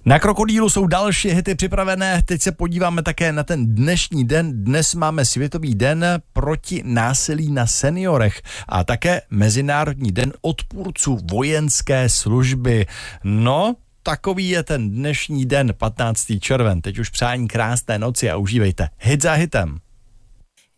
Na Krokodýlu jsou další hity připravené, teď se podíváme také na ten dnešní den. Dnes máme Světový den proti násilí na seniorech a také Mezinárodní den odpůrců vojenské služby. No, takový je ten dnešní den, 15. červen. Teď už přání krásné noci a užívejte hit za hitem.